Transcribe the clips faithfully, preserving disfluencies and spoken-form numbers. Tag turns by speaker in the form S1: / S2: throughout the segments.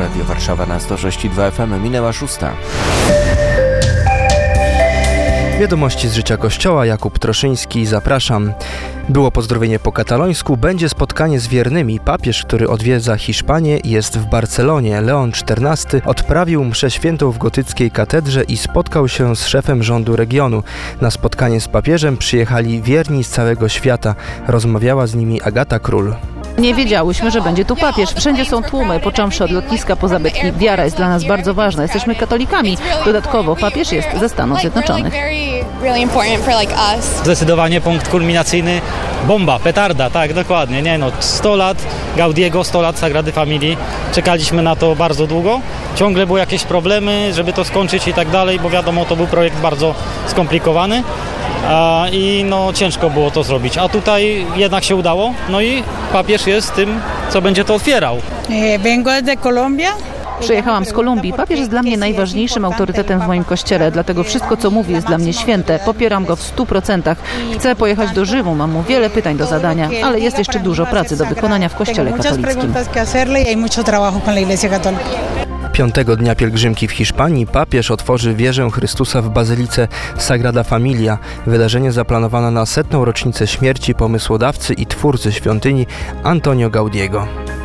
S1: Radio Warszawa na sto sześć i dwa F M. Minęła szósta.
S2: Wiadomości z życia Kościoła, Jakub Troszyński, zapraszam. Było pozdrowienie po katalońsku, będzie spotkanie z wiernymi. Papież, który odwiedza Hiszpanię, jest w Barcelonie. Leon czternasty odprawił mszę świętą w gotyckiej katedrze i spotkał się z szefem rządu regionu. Na spotkanie z papieżem przyjechali wierni z całego świata. Rozmawiała z nimi Agata Król.
S3: Nie wiedziałyśmy, że będzie tu papież. Wszędzie są tłumy, począwszy od lotniska po zabytki. Wiara jest dla nas bardzo ważna. Jesteśmy katolikami. Dodatkowo papież jest ze Stanów Zjednoczonych.
S4: Zdecydowanie punkt kulminacyjny. Bomba, petarda, tak, dokładnie. Nie no, sto lat Gaudiego, sto lat Sagrady Familii. Czekaliśmy na to bardzo długo. Ciągle były jakieś problemy, żeby to skończyć i tak dalej, bo wiadomo, to był projekt bardzo skomplikowany. I no ciężko było to zrobić, a tutaj jednak się udało, no i papież jest tym, co będzie to otwierał.
S5: Vengo de Colombia.
S3: Przyjechałam z Kolumbii. Papież jest dla mnie najważniejszym autorytetem w moim kościele, dlatego wszystko, co mówi, jest dla mnie święte. Popieram go w stu procentach. Chcę pojechać do Rzymu, mam mu wiele pytań do zadania, ale jest jeszcze dużo pracy do wykonania w kościele katolickim.
S2: Piątego dnia pielgrzymki w Hiszpanii papież otworzy wieżę Chrystusa w bazylice Sagrada Familia. Wydarzenie zaplanowano na setną rocznicę śmierci pomysłodawcy i twórcy świątyni Antonio Gaudiego.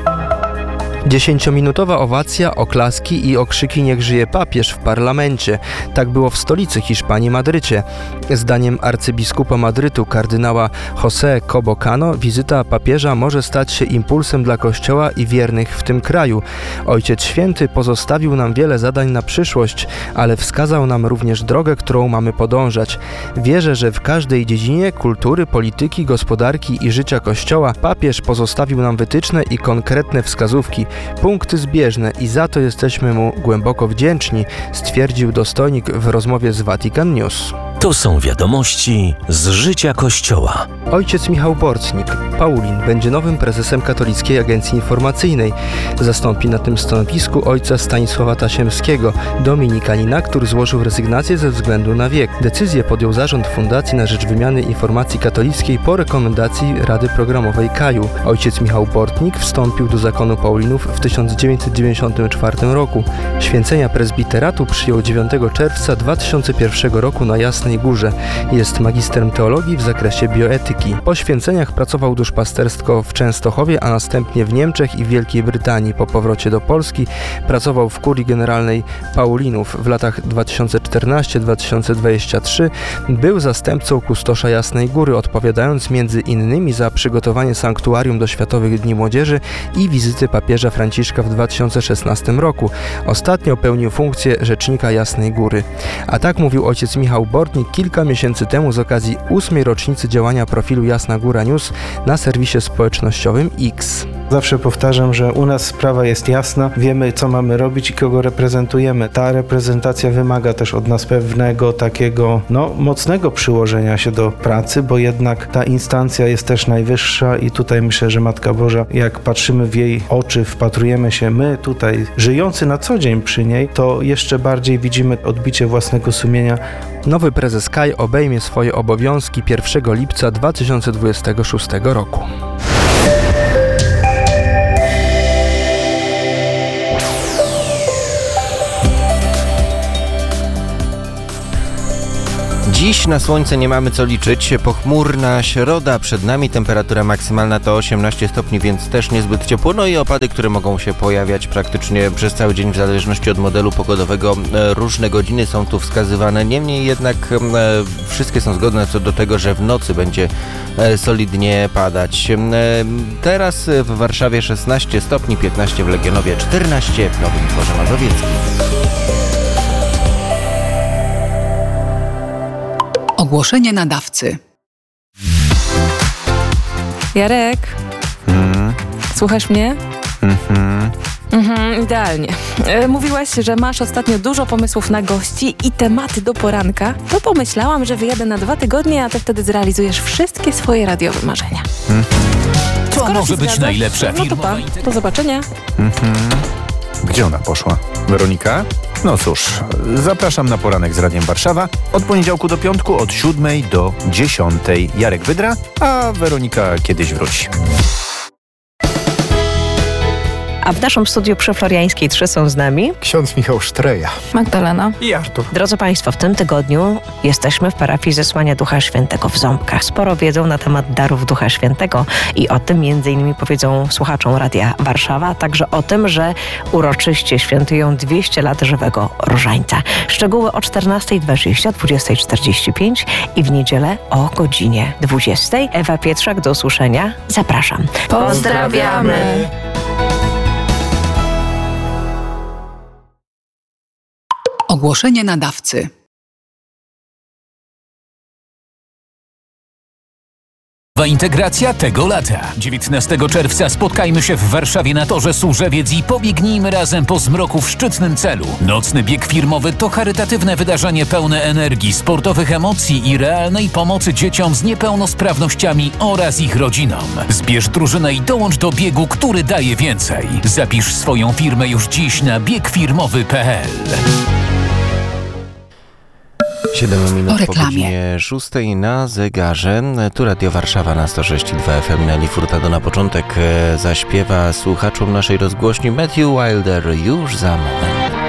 S2: Dziesięciominutowa owacja, oklaski i okrzyki "Niech żyje papież" w parlamencie. Tak było w stolicy Hiszpanii, Madrycie. Zdaniem arcybiskupa Madrytu, kardynała José Cobo Cano, wizyta papieża może stać się impulsem dla Kościoła i wiernych w tym kraju. Ojciec Święty pozostawił nam wiele zadań na przyszłość, ale wskazał nam również drogę, którą mamy podążać. Wierzę, że w każdej dziedzinie kultury, polityki, gospodarki i życia Kościoła papież pozostawił nam wytyczne i konkretne wskazówki. Punkty zbieżne i za to jesteśmy mu głęboko wdzięczni, stwierdził dostojnik w rozmowie z Vatican News.
S6: To są wiadomości z życia Kościoła.
S2: Ojciec Michał Borcnik, Paulin, będzie nowym prezesem Katolickiej Agencji Informacyjnej. Zastąpi na tym stanowisku ojca Stanisława Tasiemskiego, dominikanina, który złożył rezygnację ze względu na wiek. Decyzję podjął zarząd Fundacji na rzecz Wymiany Informacji Katolickiej po rekomendacji Rady Programowej Kaju. Ojciec Michał Borcnik wstąpił do zakonu Paulinów w tysiąc dziewięćset dziewięćdziesiątym czwartym roku. Święcenia prezbiteratu przyjął dziewiątego czerwca dwa tysiące pierwszego roku na Jasnej Górze. Jest magistrem teologii w zakresie bioetyki. Po święceniach pracował duszpastersko w Częstochowie, a następnie w Niemczech i Wielkiej Brytanii. Po powrocie do Polski pracował w Kurii Generalnej Paulinów. W latach dwa tysiące czternastym do dwa tysiące dwudziestego trzeciego był zastępcą kustosza Jasnej Góry, odpowiadając między innymi za przygotowanie sanktuarium do Światowych Dni Młodzieży i wizyty papieża Franciszka w dwa tysiące szesnastym roku. Ostatnio pełnił funkcję rzecznika Jasnej Góry. A tak mówił ojciec Michał Bortnik kilka miesięcy temu z okazji ósmej rocznicy działania profilu Jasna Góra News na serwisie społecznościowym X.
S7: Zawsze powtarzam, że u nas sprawa jest jasna, wiemy co mamy robić i kogo reprezentujemy. Ta reprezentacja wymaga też od nas pewnego takiego, no, mocnego przyłożenia się do pracy, bo jednak ta instancja jest też najwyższa i tutaj myślę, że Matka Boża, jak patrzymy w jej oczy, wpatrujemy się my tutaj, żyjący na co dzień przy niej, to jeszcze bardziej widzimy odbicie własnego sumienia.
S2: Nowy prezes K A J obejmie swoje obowiązki pierwszego lipca dwa tysiące dwudziestego szóstego roku.
S1: Dziś na słońce nie mamy co liczyć. Pochmurna środa przed nami, temperatura maksymalna to osiemnaście stopni, więc też niezbyt ciepło. No i opady, które mogą się pojawiać praktycznie przez cały dzień w zależności od modelu pogodowego. Różne godziny są tu wskazywane. Niemniej jednak wszystkie są zgodne co do tego, że w nocy będzie solidnie padać. Teraz w Warszawie szesnaście stopni, piętnaście w Legionowie, czternaście w Nowym Dworze Mazowieckim.
S8: Ogłoszenie nadawcy.
S9: Jarek,
S10: Mm.
S9: słuchasz mnie?
S10: Mhm.
S9: Mhm, idealnie. E, mówiłaś, że masz ostatnio dużo pomysłów na gości i tematy do poranka. To pomyślałam, że wyjadę na dwa tygodnie, a ty wtedy zrealizujesz wszystkie swoje radiowe marzenia.
S10: Mhm.
S6: To
S9: Skoro
S6: może
S9: się
S6: być
S9: zgadzasz,
S6: najlepsza
S9: no to
S6: firmowa
S9: pa. Do zobaczenia.
S10: Mhm. Gdzie ona poszła? Weronika? No cóż, zapraszam na poranek z Radiem Warszawa od poniedziałku do piątku od siódmej do dziesiątej. Jarek Wydra, a Weronika kiedyś wróci.
S11: A w naszym studiu przy Floriańskiej trzy są z nami
S12: ksiądz Michał Sztreja,
S9: Magdalena
S12: i Artur.
S11: Drodzy Państwo, w tym tygodniu jesteśmy w parafii Zesłania Ducha Świętego w Ząbkach. Sporo wiedzą na temat darów Ducha Świętego i o tym między innymi powiedzą słuchaczom Radia Warszawa, a także o tym, że uroczyście świętują dwieście lat żywego różańca. Szczegóły o czternastej dwadzieścia, dwudziestej czterdzieści pięć i w niedzielę o godzinie dwudziestej. Ewa Pietrzak, do usłyszenia. Zapraszam.
S9: Pozdrawiamy!
S8: Ogłoszenie nadawcy.
S13: Integracja tego lata. dziewiętnastego czerwca spotkajmy się w Warszawie na Torze Służewiec i pobiegnijmy razem po zmroku w szczytnym celu. Nocny bieg firmowy to charytatywne wydarzenie pełne energii, sportowych emocji i realnej pomocy dzieciom z niepełnosprawnościami oraz ich rodzinom. Zbierz drużynę i dołącz do biegu, który daje więcej. Zapisz swoją firmę już dziś na bieg firmowy kropka p l.
S1: siedem minut
S8: O
S1: po
S8: reklamie.
S1: godzinie szóstej na zegarze. Tu Radio Warszawa na sto sześć i dwa F M. Nelly Furtado na początek e, zaśpiewa słuchaczom naszej rozgłośni Matthew Wilder już za moment.